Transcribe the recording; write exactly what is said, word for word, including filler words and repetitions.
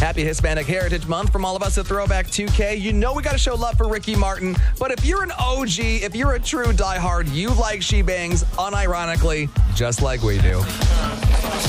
Happy Hispanic Heritage Month from all of us at Throwback two K. You know we got to show love for Ricky Martin, but if you're an O G, if you're a true diehard, you like She Bangs unironically, just like we do.